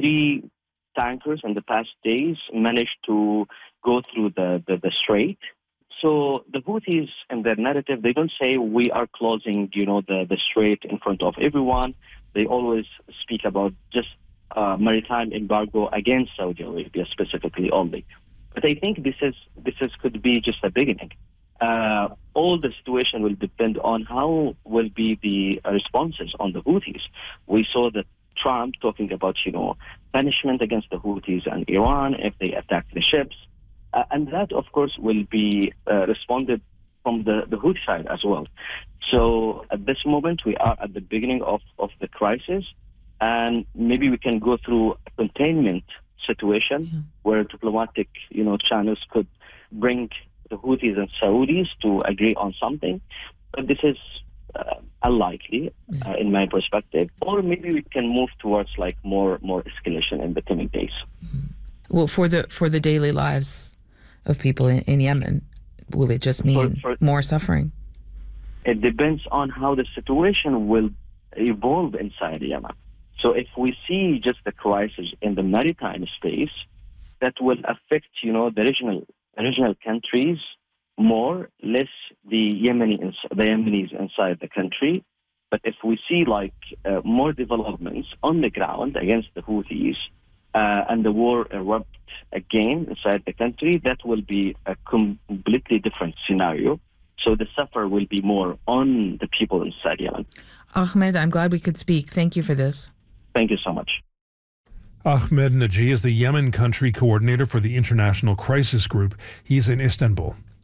three tankers in the past days managed to go through the strait. So the Houthis, in their narrative, they don't say we are closing, the strait in front of everyone. They always speak about just maritime embargo against Saudi Arabia specifically only. But I think this could be just a beginning. All the situation will depend on how will be the responses on the Houthis. We saw that Trump talking about, punishment against the Houthis and Iran if they attack the ships. And that, of course, will be responded from the Houthi side as well. So at this moment, we are at the beginning of the crisis, and maybe we can go through a containment situation where diplomatic, channels could bring the Houthis and Saudis to agree on something. But this is unlikely in my perspective. Or maybe we can move towards like more escalation in the coming days. Well, for the daily lives of people in Yemen, will it just mean more suffering? It depends on how the situation will evolve inside Yemen. So if we see just the crisis in the maritime space, that will affect, the regional countries more, less the Yemenis inside the country. But if we see more developments on the ground against the Houthis, and the war erupt again inside the country, that will be a completely different scenario. So the suffer will be more on the people inside Yemen. Ahmed, I'm glad we could speak. Thank you for this. Thank you so much. Ahmed Najee is the Yemen country coordinator for the International Crisis Group. He's in Istanbul.